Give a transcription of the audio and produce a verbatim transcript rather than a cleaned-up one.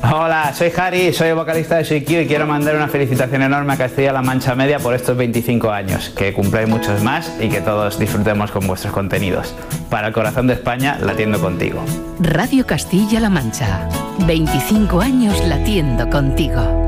Hola, soy Jari, soy el vocalista de Soy Q y quiero mandar una felicitación enorme a Castilla-La Mancha Media por estos veinticinco años, que cumpláis muchos más y que todos disfrutemos con vuestros contenidos. Para el corazón de España, latiendo contigo. Radio Castilla-La Mancha, veinticinco años latiendo contigo.